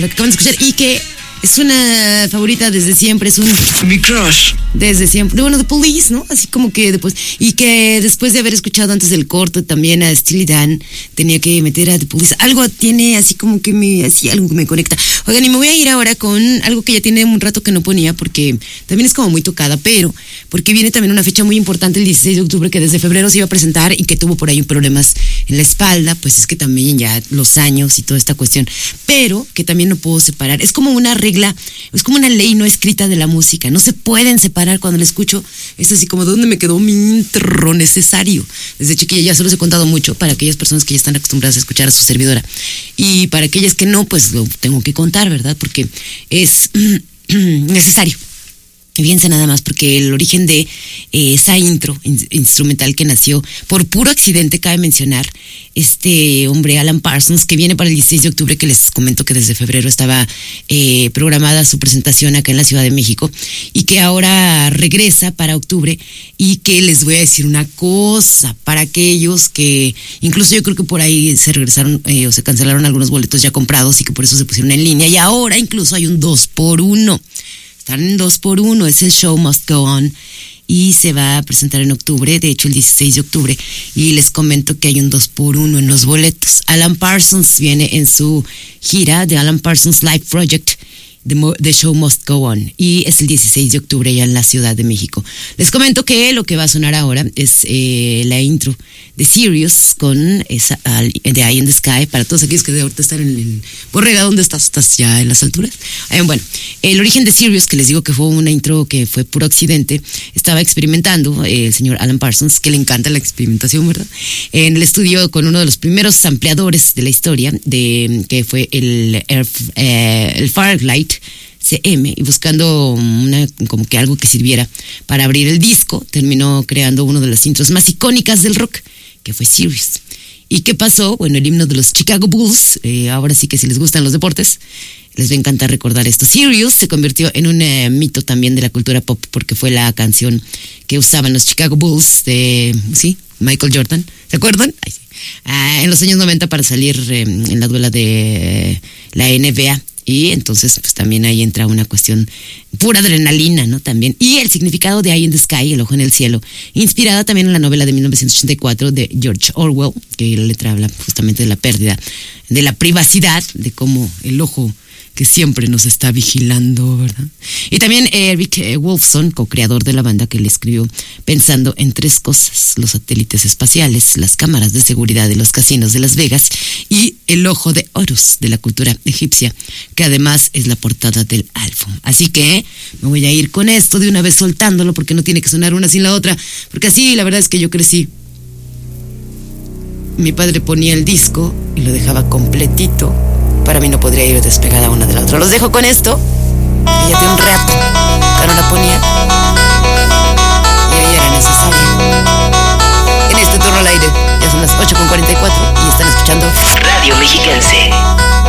Lo que acaban de escuchar y que es una favorita desde siempre, es mi crush. Desde siempre, bueno, The Police, ¿no? Así como que después, y que después de haber escuchado antes del corto también a Steely Dan, tenía que meter a The Police. Algo tiene así como que algo que me conecta. Oigan, y me voy a ir ahora con algo que ya tiene un rato que no ponía, porque también es como muy tocada, pero porque viene también una fecha muy importante, el 16 de octubre, que desde febrero se iba a presentar y que tuvo por ahí problemas en la espalda, pues es que también ya los años y toda esta cuestión, pero que también no puedo separar. Es como una regla, es como una ley no escrita de la música, no se pueden separar. Cuando la escucho, es así como de dónde me quedó mi intro necesario. Desde chiquilla ya se los he contado mucho para aquellas personas que ya están acostumbradas a escuchar a su servidora. Y para aquellas que no, pues lo tengo que contar, ¿verdad? Porque es necesario. Fíjense nada más, porque el origen de esa intro instrumental que nació por puro accidente, cabe mencionar, este hombre Alan Parsons, que viene para el 16 de octubre, que les comento que desde febrero estaba programada su presentación acá en la Ciudad de México, y que ahora regresa para octubre, y que les voy a decir una cosa, para aquellos que, incluso yo creo que por ahí se regresaron o se cancelaron algunos boletos ya comprados y que por eso se pusieron en línea, y ahora incluso hay un 2x1. Están en 2x1, es el Show Must Go On y se va a presentar en octubre, de hecho el 16 de octubre, y les comento que hay un 2x1 en los boletos. Alan Parsons viene en su gira de Alan Parsons Live Project, The Show Must Go On, y es el 16 de octubre ya en la Ciudad de México. Les comento que lo que va a sonar ahora es la intro de Sirius con esa de Eye in the Sky, para todos aquellos que de ahorita están en el Borrega, ¿dónde estás? ¿Estás ya en las alturas? Bueno, el origen de Sirius, que les digo que fue una intro que fue puro accidente, estaba experimentando el señor Alan Parsons, que le encanta la experimentación, ¿verdad? En el estudio con uno de los primeros sampleadores de la historia, que fue el Firelight CM, y buscando como que algo que sirviera para abrir el disco, terminó creando una de las intros más icónicas del rock, que fue Sirius. ¿Y qué pasó? Bueno, el himno de los Chicago Bulls, ahora sí que si les gustan los deportes, les va a encantar recordar esto. Sirius se convirtió en un mito también de la cultura pop, porque fue la canción que usaban los Chicago Bulls de, ¿sí? Michael Jordan, ¿se acuerdan? Ay, sí. En los años 90 para salir en la duela de la NBA. Y entonces pues también ahí entra una cuestión pura adrenalina, ¿no? También. Y el significado de Eye in the Sky, el ojo en el cielo, inspirada también en la novela de 1984 de George Orwell, que la letra habla justamente de la pérdida de la privacidad, de cómo el ojo que siempre nos está vigilando, ¿verdad? Y también Eric Wolfson, co-creador de la banda, que le escribió pensando en tres cosas: los satélites espaciales, las cámaras de seguridad de los casinos de Las Vegas y el ojo de Horus de la cultura egipcia, que además es la portada del álbum. Así que me voy a ir con esto de una vez soltándolo, porque no tiene que sonar una sin la otra, porque así la verdad es que yo crecí. Mi padre ponía el disco y lo dejaba completito. Para mí no podría ir despegada una de la otra. Los dejo con esto. Ella tiene un rato que no la ponía.